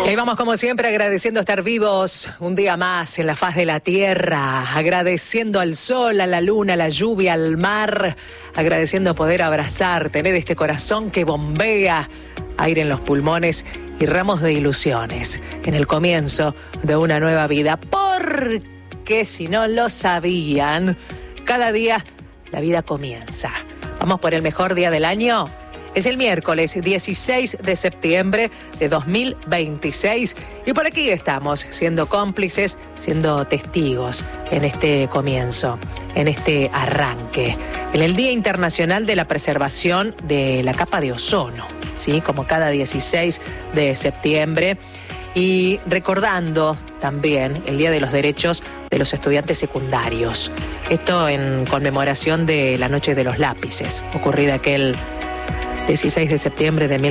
Y ahí vamos como siempre agradeciendo estar vivos un día más en la faz de la tierra, agradeciendo al sol, a la luna, a la lluvia, al mar, agradeciendo poder abrazar, tener este corazón que bombea aire en los pulmones y ramos de ilusiones en el comienzo de una nueva vida. Porque si no lo sabían, cada día la vida comienza. Vamos por el mejor día del año. Es el miércoles 16 de septiembre de 2026 y por aquí estamos siendo cómplices, siendo testigos en este comienzo, en este arranque, en el Día Internacional de la Preservación de la Capa de Ozono, ¿sí? Como cada 16 de septiembre y recordando también el Día de los Derechos de los Estudiantes Secundarios. Esto en conmemoración de la Noche de los Lápices, ocurrida aquel 16 de septiembre de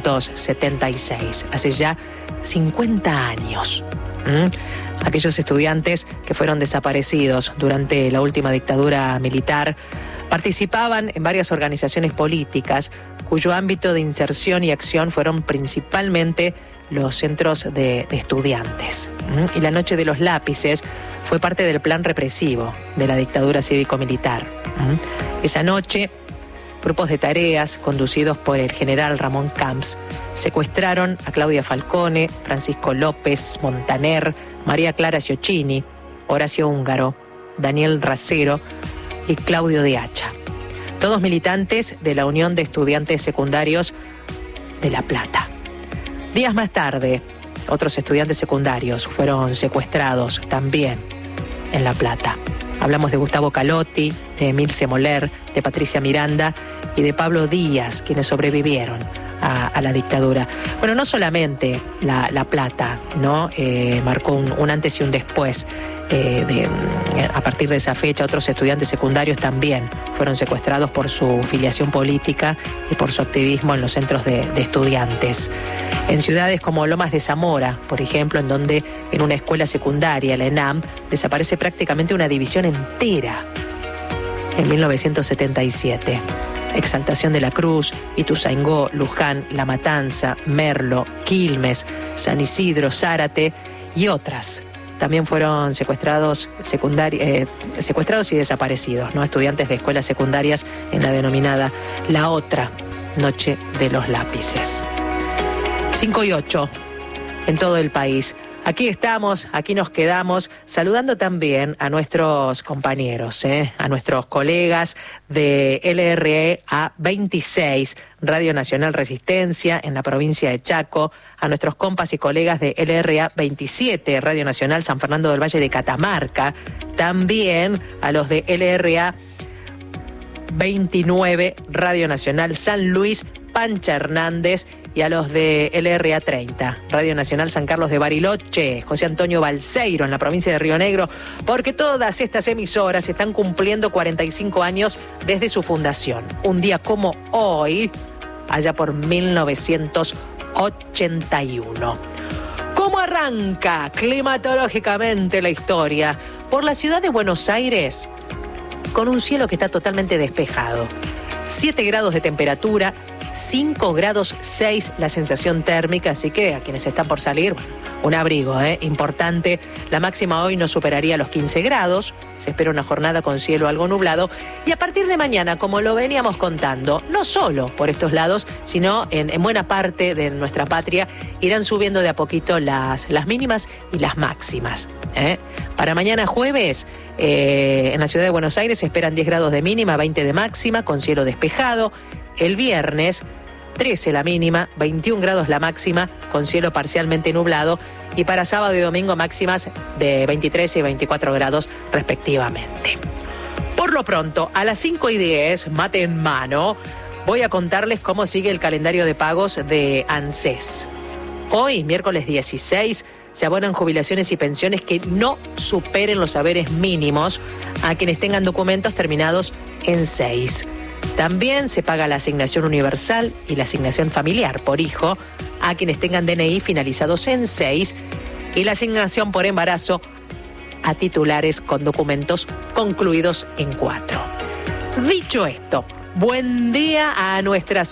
1976, hace ya 50 años. Aquellos estudiantes que fueron desaparecidos durante la última dictadura militar participaban en varias organizaciones políticas cuyo ámbito de inserción y acción fueron principalmente los centros de estudiantes. Y la Noche de los Lápices fue parte del plan represivo de la dictadura cívico-militar. Esa noche, grupos de tareas conducidos por el general Ramón Camps secuestraron a Claudia Falcone, Francisco López, Montaner, María Clara Ciocchini, Horacio Húngaro, Daniel Racero y Claudio de Hacha. Todos militantes de la Unión de Estudiantes Secundarios de La Plata. Días más tarde, otros estudiantes secundarios fueron secuestrados también en La Plata. Hablamos de Gustavo Calotti, de Emilce Moler, de Patricia Miranda y de Pablo Díaz, quienes sobrevivieron a la dictadura. Bueno, no solamente La Plata, ¿no? Marcó un antes y un después. A partir de esa fecha, otros estudiantes secundarios también fueron secuestrados por su filiación política y por su activismo en los centros de estudiantes. En ciudades como Lomas de Zamora, por ejemplo, en donde en una escuela secundaria, la ENAM, desaparece prácticamente una división entera en 1977. Exaltación de la Cruz, Ituzaingó, Luján, La Matanza, Merlo, Quilmes, San Isidro, Zárate y otras. También fueron secuestrados y desaparecidos, ¿no? Estudiantes de escuelas secundarias en la denominada La Otra Noche de los Lápices. 5 y 8 en todo el país. Aquí estamos, aquí nos quedamos, saludando también a nuestros compañeros, a nuestros colegas de LRA 26, Radio Nacional Resistencia, en la provincia de Chaco, a nuestros compas y colegas de LRA 27, Radio Nacional San Fernando del Valle de Catamarca, también a los de LRA 29, Radio Nacional San Luis, Pancha Hernández, y a los de LRA 30, Radio Nacional San Carlos de Bariloche, José Antonio Balseiro en la provincia de Río Negro, porque todas estas emisoras están cumpliendo 45 años desde su fundación. Un día como hoy, allá por 1981. ¿Cómo arranca climatológicamente la historia? Por la ciudad de Buenos Aires, con un cielo que está totalmente despejado. 7 grados de temperatura, 5 grados 6 la sensación térmica, así que a quienes están por salir, bueno, un abrigo importante. La máxima hoy no superaría los 15 grados, se espera una jornada con cielo algo nublado y a partir de mañana, como lo veníamos contando, no solo por estos lados, sino en buena parte de nuestra patria, irán subiendo de a poquito las mínimas y las máximas. Para mañana jueves, en la ciudad de Buenos Aires se esperan 10 grados de mínima, 20 de máxima, con cielo despejado. El viernes, 13 la mínima, 21 grados la máxima, con cielo parcialmente nublado. Y para sábado y domingo máximas de 23 y 24 grados respectivamente. Por lo pronto, a las 5:10, mate en mano, voy a contarles cómo sigue el calendario de pagos de ANSES. Hoy, miércoles 16, se abonan jubilaciones y pensiones que no superen los haberes mínimos a quienes tengan documentos terminados en 6. También se paga la asignación universal y la asignación familiar por hijo a quienes tengan DNI finalizados en 6 y la asignación por embarazo a titulares con documentos concluidos en 4. Dicho esto, buen día a nuestras